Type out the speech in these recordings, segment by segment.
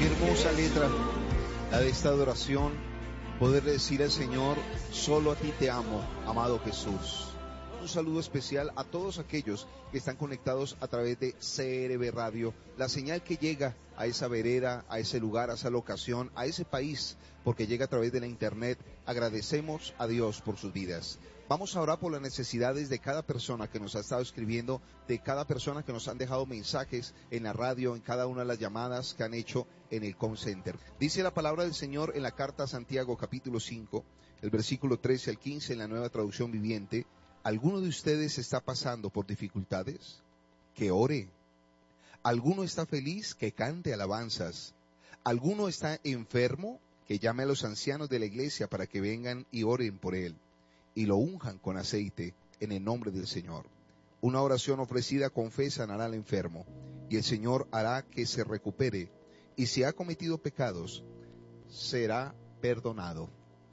Qué hermosa letra la de esta adoración, poder decir al Señor, solo a ti te amo, amado Jesús. Un saludo especial a todos aquellos que están conectados a través de CRB Radio, la señal que llega a esa vereda, a ese lugar, a esa locación, a ese país, porque llega a través de la internet. Agradecemos a Dios por sus vidas. Vamos a orar por las necesidades de cada persona que nos ha estado escribiendo, de cada persona que nos han dejado mensajes en la radio, en cada una de las llamadas que han hecho en el call center. Dice la palabra del Señor en la carta a Santiago, capítulo 5, el versículo 13 al 15, en la Nueva Traducción Viviente. ¿Alguno de ustedes está pasando por dificultades? Que ore. ¿Alguno está feliz? Que cante alabanzas. ¿Alguno está enfermo? Que llame a los ancianos de la iglesia para que vengan y oren por él y lo unjan con aceite en el nombre del Señor. Una oración ofrecida con fe sanará al enfermo y el Señor hará que se recupere, y si ha cometido pecados, será perdonado.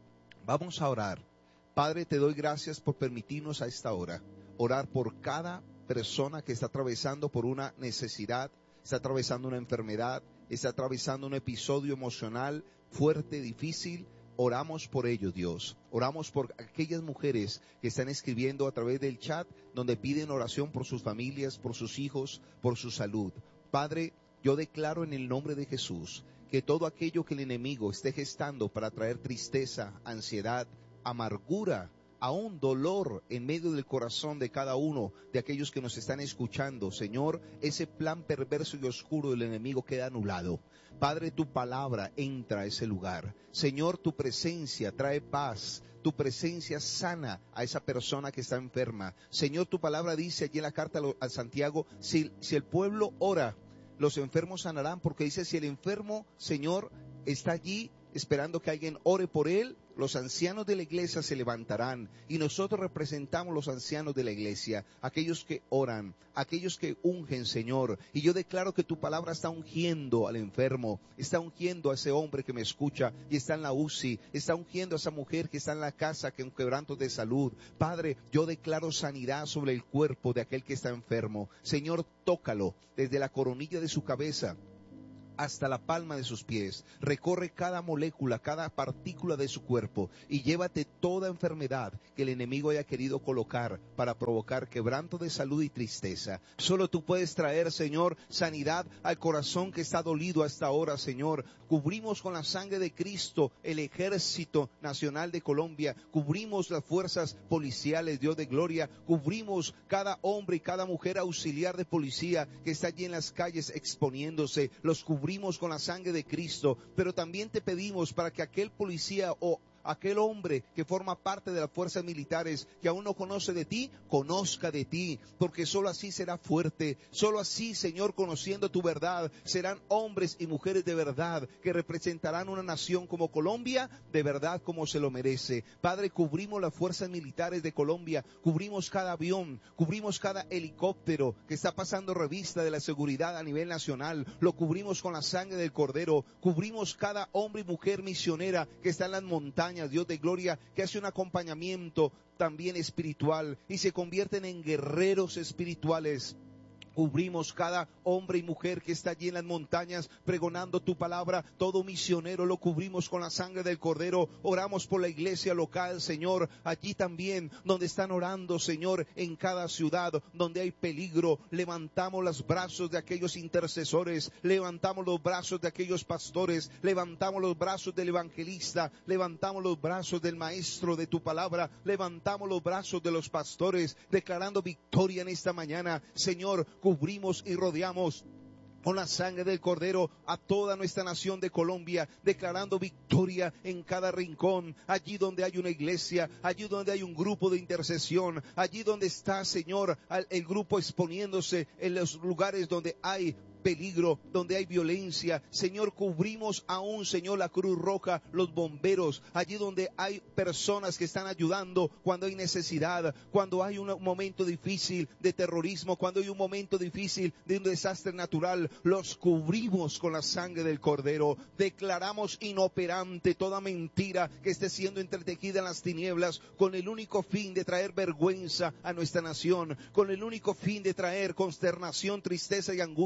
Vamos a orar. Padre, te doy gracias por permitirnos a esta hora orar por cada persona que está atravesando por una necesidad, está atravesando una enfermedad, está atravesando un episodio emocional fuerte, difícil. Oramos por ellos, Dios. Oramos por aquellas mujeres que están escribiendo a través del chat, donde piden oración por sus familias, por sus hijos, por su salud. Padre, yo declaro en el nombre de Jesús que todo aquello que el enemigo esté gestando para traer tristeza, ansiedad, amargura, aún dolor en medio del corazón de cada uno de aquellos que nos están escuchando, Señor, ese plan perverso y oscuro del enemigo queda anulado. Padre, tu palabra entra a ese lugar. Señor, tu presencia trae paz, tu presencia sana a esa persona que está enferma. Señor, tu palabra dice allí en la carta a Santiago, si el pueblo ora, los enfermos sanarán, porque dice, si el enfermo, Señor, está allí esperando que alguien ore por él, los ancianos de la iglesia se levantarán, y nosotros representamos los ancianos de la iglesia, aquellos que oran, aquellos que ungen, Señor. Y yo declaro que tu palabra está ungiendo al enfermo, está ungiendo a ese hombre que me escucha y está en la UCI, está ungiendo a esa mujer que está en la casa con quebrantos de salud. Padre, yo declaro sanidad sobre el cuerpo de aquel que está enfermo. Señor, tócalo desde la coronilla de su cabeza hasta la palma de sus pies, recorre cada molécula, cada partícula de su cuerpo y llévate toda enfermedad que el enemigo haya querido colocar para provocar quebranto de salud y tristeza. Solo tú puedes traer, Señor, sanidad al corazón que está dolido hasta ahora, Señor. Cubrimos con la sangre de Cristo el Ejército Nacional de Colombia, cubrimos las fuerzas policiales, Dios de gloria, cubrimos cada hombre y cada mujer auxiliar de policía que está allí en las calles exponiéndose, los cubrimos con la sangre de Cristo, pero también te pedimos para que aquel policía o aquel hombre que forma parte de las fuerzas militares, que aún no conoce de ti, conozca de ti, porque solo así será fuerte, solo así, Señor, conociendo tu verdad, serán hombres y mujeres de verdad, que representarán una nación como Colombia, de verdad como se lo merece. Padre, cubrimos las fuerzas militares de Colombia, cubrimos cada avión, cubrimos cada helicóptero que está pasando revista de la seguridad a nivel nacional, lo cubrimos con la sangre del Cordero, cubrimos cada hombre y mujer misionera que está en las montañas, Dios de gloria, que hace un acompañamiento también espiritual y se convierten en guerreros espirituales. Cubrimos cada hombre y mujer que está allí en las montañas pregonando tu palabra. Todo misionero lo cubrimos con la sangre del Cordero. Oramos por la iglesia local, Señor, allí también donde están orando, Señor, en cada ciudad donde hay peligro. Levantamos los brazos de aquellos intercesores, levantamos los brazos de aquellos pastores, levantamos los brazos del evangelista, levantamos los brazos del maestro de tu palabra, levantamos los brazos de los pastores, declarando victoria en esta mañana, Señor. Cubrimos y rodeamos con la sangre del Cordero a toda nuestra nación de Colombia, declarando victoria en cada rincón, allí donde hay una iglesia, allí donde hay un grupo de intercesión, allí donde está, Señor, el grupo exponiéndose en los lugares donde hay peligro, donde hay violencia. Señor, cubrimos aún, Señor, la Cruz Roja, los bomberos, allí donde hay personas que están ayudando cuando hay necesidad, cuando hay un momento difícil de terrorismo, cuando hay un momento difícil de un desastre natural, los cubrimos con la sangre del Cordero. Declaramos inoperante toda mentira que esté siendo entretejida en las tinieblas, con el único fin de traer vergüenza a nuestra nación, con el único fin de traer consternación, tristeza y angustia.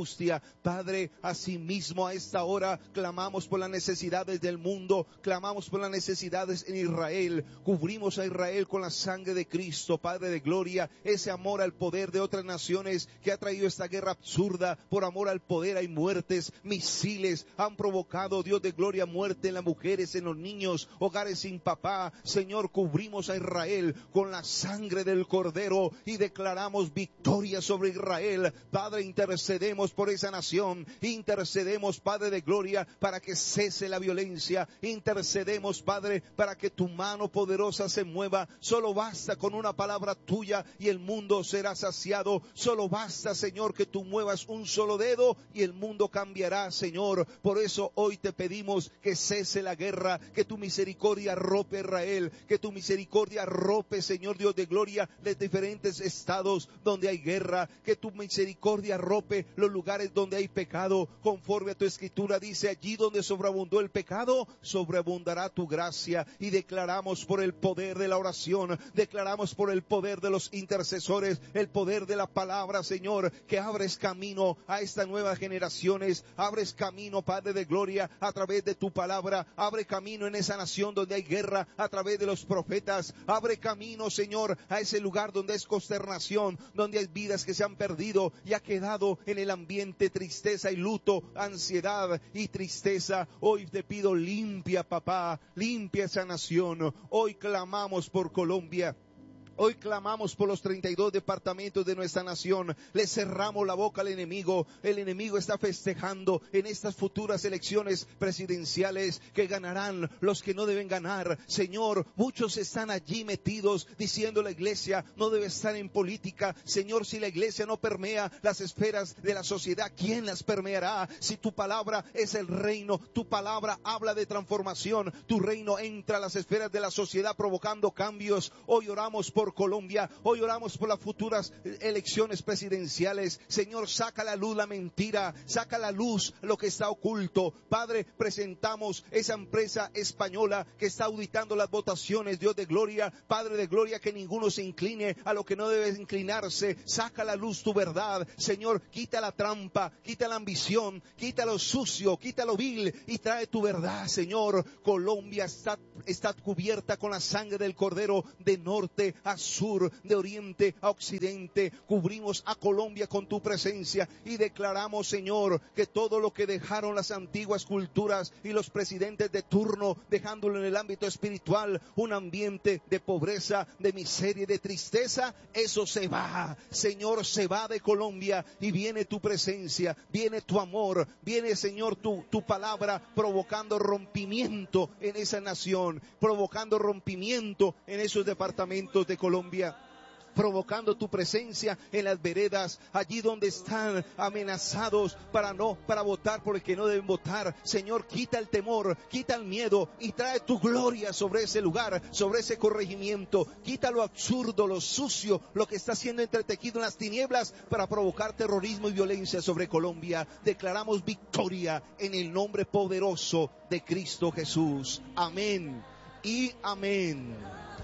Padre, asimismo a esta hora clamamos por las necesidades del mundo, clamamos por las necesidades en Israel, cubrimos a Israel con la sangre de Cristo, Padre de gloria, ese amor al poder de otras naciones que ha traído esta guerra absurda. Por amor al poder hay muertes, misiles han provocado, Dios de gloria, muerte en las mujeres, en los niños, hogares sin papá. Señor, cubrimos a Israel con la sangre del Cordero y declaramos victoria sobre Israel. Padre, intercedemos por esa nación, intercedemos, Padre de gloria, para que cese la violencia, intercedemos, Padre, para que tu mano poderosa se mueva. Solo basta con una palabra tuya y el mundo será saciado. Solo basta, Señor, que tú muevas un solo dedo y el mundo cambiará, Señor. Por eso hoy te pedimos que cese la guerra, que tu misericordia arrope Israel, que tu misericordia arrope, Señor Dios de gloria, los diferentes estados donde hay guerra, que tu misericordia arrope los lugares donde hay pecado, conforme a tu escritura dice, allí donde sobreabundó el pecado, sobreabundará tu gracia. Y declaramos por el poder de la oración, declaramos por el poder de los intercesores, el poder de la palabra, Señor, que abres camino a estas nuevas generaciones, abres camino, Padre de gloria, a través de tu palabra, abre camino en esa nación donde hay guerra, a través de los profetas, abre camino, Señor, a ese lugar donde es consternación, donde hay vidas que se han perdido y ha quedado en el ambiente tristeza y luto, ansiedad y tristeza. Hoy te pido, limpia, papá, limpia esa nación. Hoy clamamos por Colombia. Hoy clamamos por los 32 departamentos de nuestra nación. Le cerramos la boca al enemigo. El enemigo está festejando en estas futuras elecciones presidenciales que ganarán los que no deben ganar. Señor, muchos están allí metidos diciendo la iglesia no debe estar en política. Señor, si la iglesia no permea las esferas de la sociedad, ¿quién las permeará? Si tu palabra es el reino, tu palabra habla de transformación, tu reino entra a las esferas de la sociedad provocando cambios. Hoy oramos por Colombia, hoy oramos por las futuras elecciones presidenciales. Señor, saca a la luz la mentira, saca a la luz lo que está oculto. Padre, presentamos esa empresa española que está auditando las votaciones, Dios de gloria, Padre de gloria, que ninguno se incline a lo que no debe inclinarse. Saca a la luz tu verdad, Señor, quita la trampa, quita la ambición, quita lo sucio, quita lo vil y trae tu verdad, Señor. Colombia está cubierta con la sangre del Cordero, de norte a sur, de oriente a occidente. Cubrimos a Colombia con tu presencia y declaramos, Señor, que todo lo que dejaron las antiguas culturas y los presidentes de turno, dejándolo en el ámbito espiritual, un ambiente de pobreza, de miseria y de tristeza, eso se va, Señor, se va de Colombia y viene tu presencia, viene tu amor, viene, Señor, tu palabra provocando rompimiento en esa nación, provocando rompimiento en esos departamentos de Colombia, provocando tu presencia en las veredas, allí donde están amenazados para votar por el que no deben votar. Señor, quita el temor, quita el miedo y trae tu gloria sobre ese lugar, sobre ese corregimiento. Quita lo absurdo, lo sucio, lo que está siendo entretejido en las tinieblas para provocar terrorismo y violencia sobre Colombia. Declaramos victoria en el nombre poderoso de Cristo Jesús. Amén y amén.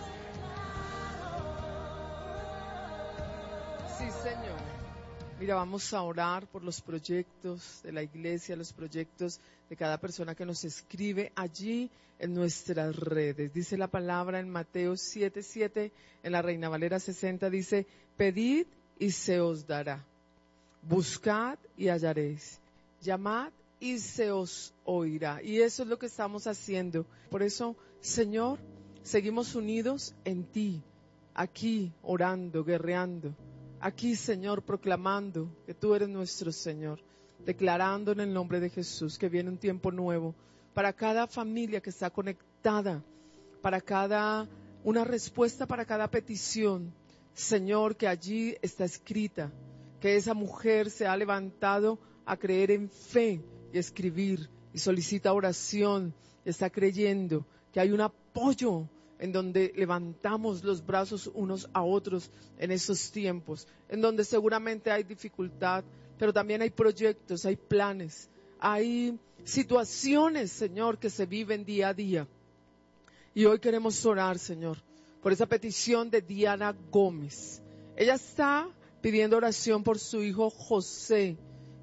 Sí, Señor. Mira, vamos a orar por los proyectos de la iglesia, los proyectos de cada persona que nos escribe allí en nuestras redes. Dice la palabra en Mateo 7:7, en la Reina Valera 60, dice, pedid y se os dará, buscad y hallaréis, llamad y se os oirá. Y eso es lo que estamos haciendo. Por eso, Señor, seguimos unidos en ti, aquí orando, guerreando. Aquí, Señor, proclamando que tú eres nuestro Señor, declarando en el nombre de Jesús que viene un tiempo nuevo para cada familia que está conectada, para una respuesta para cada petición. Señor, que allí está escrita, que esa mujer se ha levantado a creer en fe y escribir y solicita oración, está creyendo que hay un apoyo en donde levantamos los brazos unos a otros en esos tiempos, en donde seguramente hay dificultad, pero también hay proyectos, hay planes, hay situaciones, Señor, que se viven día a día. Y hoy queremos orar, Señor, por esa petición de Diana Gómez. Ella está pidiendo oración por su hijo José,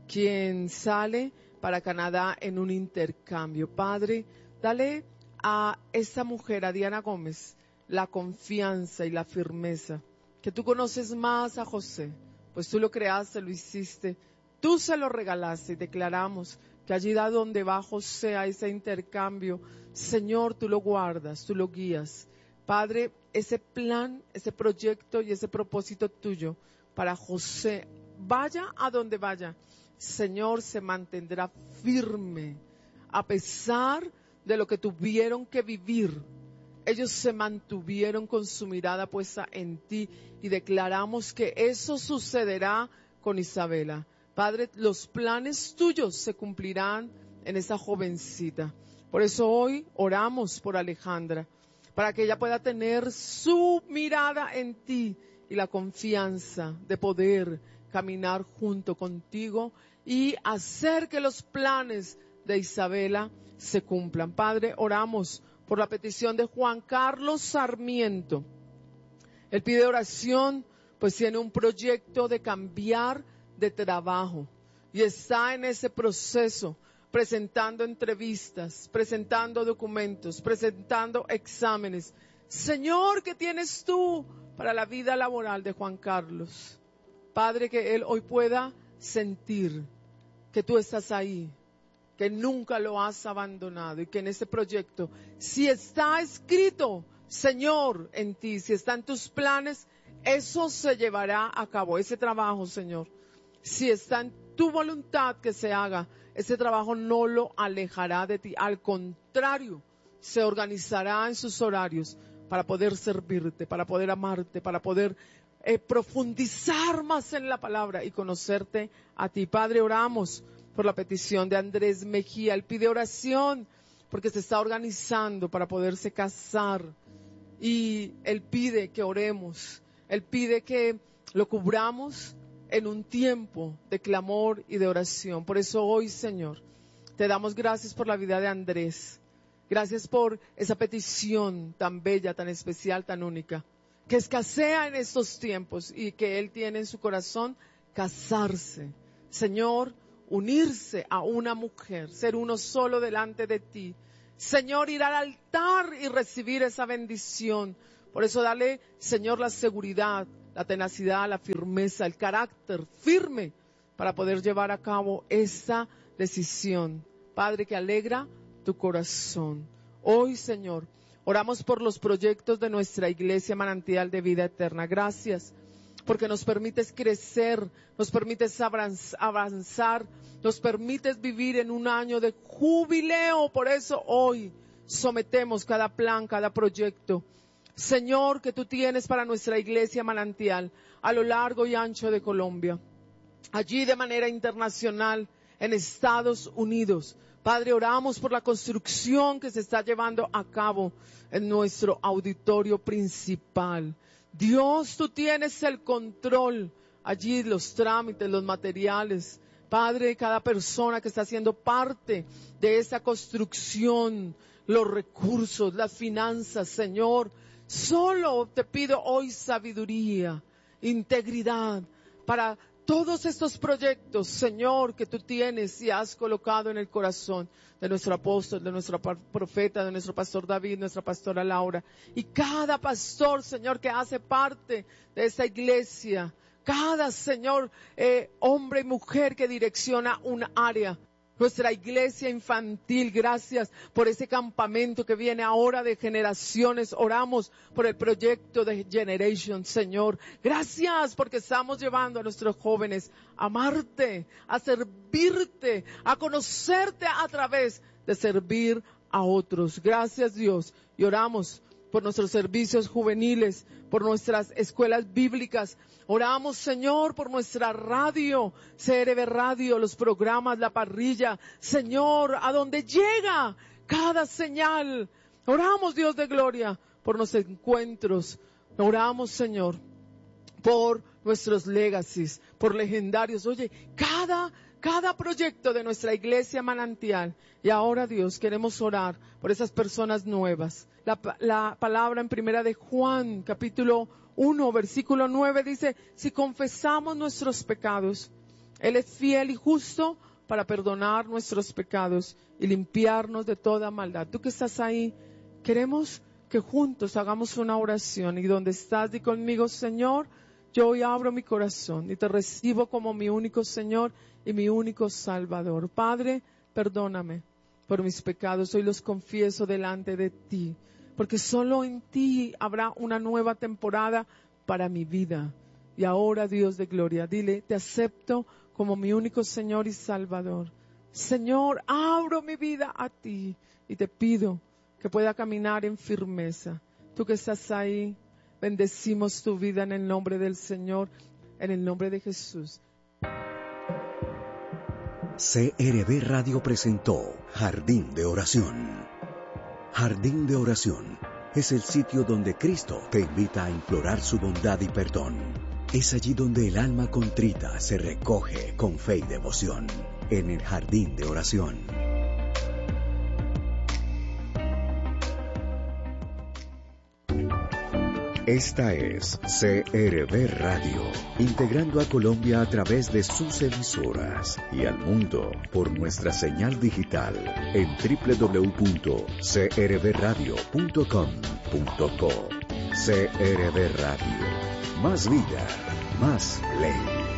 quien sale para Canadá en un intercambio. Padre, dale a esta mujer, a Diana Gómez, la confianza y la firmeza, que tú conoces más a José, pues tú lo creaste, lo hiciste, tú se lo regalaste y declaramos que allí da donde va José a ese intercambio, Señor, tú lo guardas, tú lo guías. Padre, ese plan, ese proyecto y ese propósito tuyo para José, vaya a donde vaya, Señor, se mantendrá firme a pesar de lo que tuvieron que vivir. Ellos se mantuvieron con su mirada puesta en ti y declaramos que eso sucederá con Isabela. Padre, los planes tuyos se cumplirán en esa jovencita. Por eso hoy oramos por Alejandra, para que ella pueda tener su mirada en ti y la confianza de poder caminar junto contigo y hacer que los planes de Isabela se cumplan. Padre, oramos por la petición de Juan Carlos Sarmiento. Él pide oración, pues tiene un proyecto de cambiar de trabajo y está en ese proceso, presentando entrevistas, presentando documentos, presentando exámenes. Señor, ¿qué tienes tú para la vida laboral de Juan Carlos? Padre, que él hoy pueda sentir que tú estás ahí, que nunca lo has abandonado y que en ese proyecto, si está escrito, Señor, en ti, si está en tus planes, eso se llevará a cabo, ese trabajo, Señor. Si está en tu voluntad que se haga, ese trabajo no lo alejará de ti. Al contrario, se organizará en sus horarios para poder servirte, para poder amarte, para poder profundizar más en la palabra y conocerte a ti. Padre, oramos por la petición de Andrés Mejía. Él pide oración porque se está organizando para poderse casar y él pide que oremos. Él pide que lo cubramos en un tiempo de clamor y de oración. Por eso hoy, Señor, te damos gracias por la vida de Andrés. Gracias por esa petición tan bella, tan especial, tan única, que escasea en estos tiempos y que él tiene en su corazón casarse. Señor, unirse a una mujer, ser uno solo delante de ti. Señor, ir al altar y recibir esa bendición. Por eso dale, Señor, la seguridad, la tenacidad, la firmeza, el carácter firme para poder llevar a cabo esa decisión. Padre, que alegra tu corazón. Hoy, Señor, oramos por los proyectos de nuestra iglesia Manantial de Vida Eterna. Gracias, porque nos permites crecer, nos permites avanzar, nos permites vivir en un año de jubileo. Por eso hoy sometemos cada plan, cada proyecto, Señor, que tú tienes para nuestra iglesia Manantial a lo largo y ancho de Colombia, allí de manera internacional, en Estados Unidos. Padre, oramos por la construcción que se está llevando a cabo en nuestro auditorio principal. Dios, tú tienes el control allí, los trámites, los materiales. Padre, cada persona que está haciendo parte de esa construcción, los recursos, las finanzas, Señor, solo te pido hoy sabiduría, integridad para todos estos proyectos, Señor, que tú tienes y has colocado en el corazón de nuestro apóstol, de nuestro profeta, de nuestro pastor David, nuestra pastora Laura. Y cada pastor, Señor, que hace parte de esta iglesia, cada, Señor, hombre y mujer que direcciona un área. Nuestra iglesia infantil, gracias por ese campamento que viene ahora de generaciones. Oramos por el proyecto de Generation, Señor. Gracias porque estamos llevando a nuestros jóvenes a amarte, a servirte, a conocerte a través de servir a otros. Gracias, Dios. Y oramos por nuestros servicios juveniles, por nuestras escuelas bíblicas. Oramos, Señor, por nuestra radio, CRB Radio, los programas, la parrilla. Señor, a donde llega cada señal. Oramos, Dios de gloria, por los encuentros. Oramos, Señor, por nuestros legacies, por legendarios. Oye, cada proyecto de nuestra iglesia Manantial. Y ahora, Dios, queremos orar por esas personas nuevas. La palabra en primera de Juan, capítulo 1, versículo 9 dice, si confesamos nuestros pecados, Él es fiel y justo para perdonar nuestros pecados y limpiarnos de toda maldad. Tú que estás ahí, queremos que juntos hagamos una oración. Y donde estás, di conmigo: Señor, yo hoy abro mi corazón y te recibo como mi único Señor y mi único Salvador. Padre, perdóname por mis pecados. Hoy los confieso delante de ti, porque solo en ti habrá una nueva temporada para mi vida. Y ahora, Dios de gloria, dile: te acepto como mi único Señor y Salvador. Señor, abro mi vida a ti y te pido que pueda caminar en firmeza. Tú que estás ahí, bendecimos tu vida en el nombre del Señor, en el nombre de Jesús. CRB Radio presentó Jardín de Oración. Jardín de Oración es el sitio donde Cristo te invita a implorar su bondad y perdón. Es allí donde el alma contrita se recoge con fe y devoción, en el Jardín de Oración. Esta es CRB Radio, integrando a Colombia a través de sus emisoras y al mundo por nuestra señal digital en www.crbradio.com.co. CRB Radio, más vida, más ley.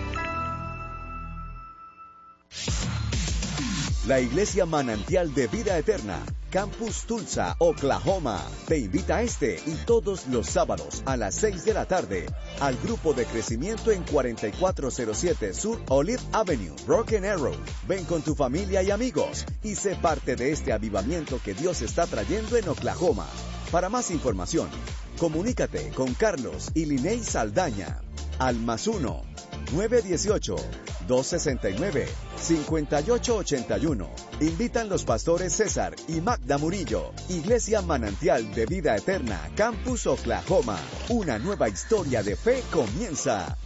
La Iglesia Manantial de Vida Eterna, Campus Tulsa, Oklahoma, te invita este y todos los sábados a las 6 de la tarde al grupo de crecimiento en 4407 Sur Olive Avenue, Broken Arrow. Ven con tu familia y amigos y sé parte de este avivamiento que Dios está trayendo en Oklahoma. Para más información, comunícate con Carlos y Liney Saldaña al +1 918-269-5881. Invitan los pastores César y Magda Murillo. Iglesia Manantial de Vida Eterna, Campus Oklahoma. Una nueva historia de fe comienza.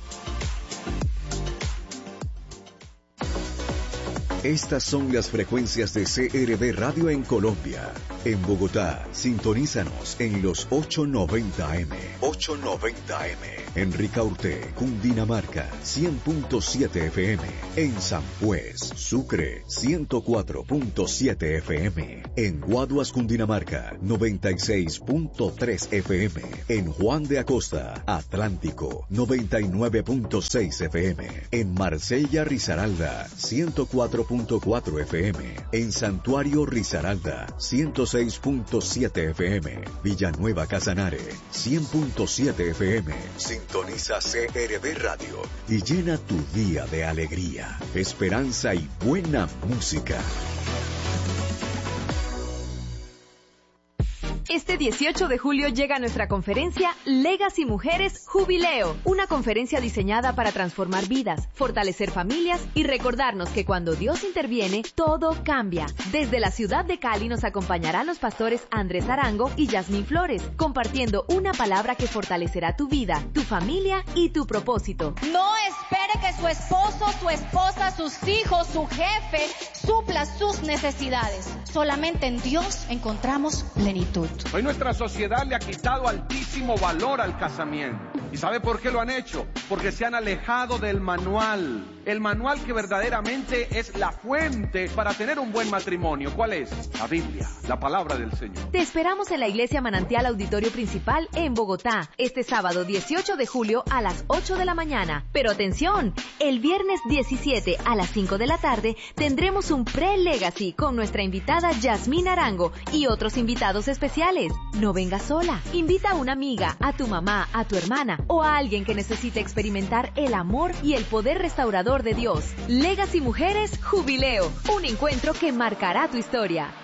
Estas son las frecuencias de CRB Radio en Colombia. En Bogotá, sintonízanos en los 890M. 890M. En Ricaurte, Cundinamarca, 100.7 FM. En San Juez, Sucre, 104.7 FM. En Guaduas, Cundinamarca, 96.3 FM. En Juan de Acosta, Atlántico, 99.6 FM. En Marsella, Risaralda, 104.4 FM. En Santuario Risaralda, 106.7 FM. Villanueva Casanare, 100.7 FM. Sintoniza CRB Radio y llena tu día de alegría, esperanza y buena música. Este 18 de julio llega nuestra conferencia Legacy Mujeres Jubileo, una conferencia diseñada para transformar vidas, fortalecer familias y recordarnos que cuando Dios interviene, todo cambia. Desde la ciudad de Cali nos acompañarán los pastores Andrés Arango y Yasmín Flores, compartiendo una palabra que fortalecerá tu vida, tu familia y tu propósito. No espere que su esposo, su esposa, sus hijos, su jefe supla sus necesidades. Solamente en Dios encontramos plenitud. Hoy nuestra sociedad le ha quitado altísimo valor al casamiento. ¿Y sabe por qué lo han hecho? Porque se han alejado del manual. El manual que verdaderamente es la fuente para tener un buen matrimonio. ¿Cuál es? La Biblia, la palabra del Señor. Te esperamos en la Iglesia Manantial Auditorio Principal en Bogotá, este sábado 18 de julio a las 8 de la mañana. Pero atención, el viernes 17 a las 5 de la tarde tendremos un pre-legacy con nuestra invitada Yasmín Arango y otros invitados especiales. No vengas sola. Invita a una amiga, a tu mamá, a tu hermana o a alguien que necesite experimentar el amor y el poder restaurador de Dios. Legacy Mujeres Jubileo, un encuentro que marcará tu historia.